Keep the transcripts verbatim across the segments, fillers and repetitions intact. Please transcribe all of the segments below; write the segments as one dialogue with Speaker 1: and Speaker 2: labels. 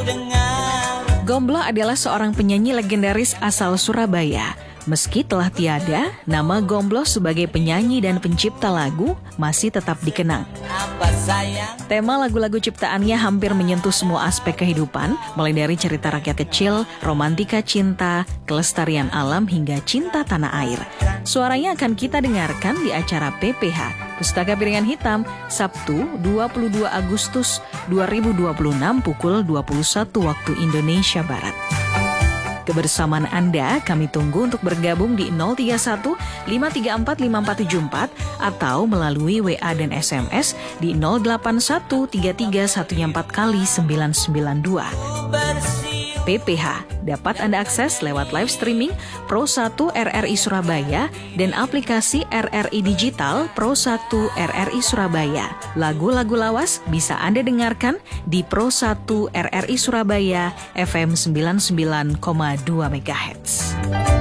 Speaker 1: Gomblo adalah seorang penyanyi legendaris asal Surabaya. Meski telah tiada, nama Gomblo sebagai penyanyi dan pencipta lagu masih tetap dikenang. Tema lagu-lagu ciptaannya hampir menyentuh semua aspek kehidupan, mulai dari cerita rakyat kecil, romantika cinta, kelestarian alam hingga cinta tanah air. Suaranya akan kita dengarkan di acara P P H, Pustaka Piringan Hitam, Sabtu dua puluh dua Agustus dua ribu dua puluh enam pukul dua puluh satu waktu Indonesia Barat. Kebersamaan Anda kami tunggu untuk bergabung di nol tiga satu lima tiga empat lima empat tujuh empat atau melalui W A dan S M S di nol delapan satu tiga tiga satu empat kali sembilan sembilan dua. P P H dapat Anda akses lewat live streaming Pro satu R R I Surabaya dan aplikasi R R I Digital Pro satu R R I Surabaya. Lagu-lagu lawas bisa Anda dengarkan di Pro satu R R I Surabaya F M sembilan puluh sembilan koma dua megahertz.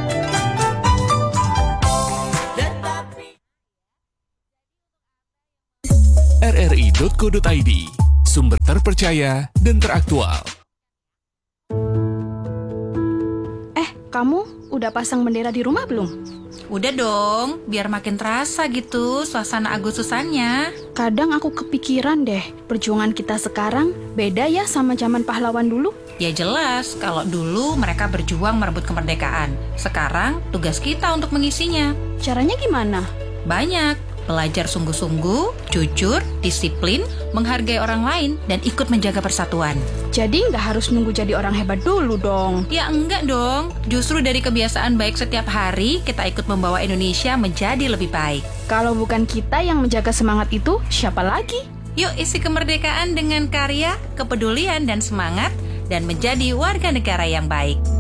Speaker 2: R R I dot co dot I D, sumber terpercaya dan teraktual.
Speaker 3: Kamu udah pasang bendera di rumah belum?
Speaker 4: Udah dong, biar makin terasa gitu suasana Agustusannya.
Speaker 3: Kadang aku kepikiran deh, perjuangan kita sekarang beda ya sama zaman pahlawan dulu.
Speaker 4: Ya jelas, kalau dulu mereka berjuang merebut kemerdekaan. Sekarang tugas kita untuk mengisinya.
Speaker 3: Caranya gimana?
Speaker 4: Banyak. Belajar sungguh-sungguh, jujur, disiplin, menghargai orang lain, dan ikut menjaga persatuan.
Speaker 3: Jadi nggak harus nunggu jadi orang hebat dulu dong.
Speaker 4: Ya enggak dong, justru dari kebiasaan baik setiap hari, kita ikut membawa Indonesia menjadi lebih baik.
Speaker 3: Kalau bukan kita yang menjaga semangat itu, siapa lagi?
Speaker 4: Yuk isi kemerdekaan dengan karya, kepedulian, dan semangat, dan menjadi warga negara yang baik.